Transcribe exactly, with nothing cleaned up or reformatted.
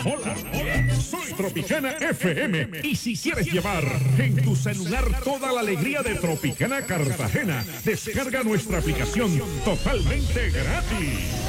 Hola, soy Tropicana F M. Y si quieres llevar en tu celular toda la alegría de Tropicana Cartagena, descarga nuestra aplicación totalmente gratis.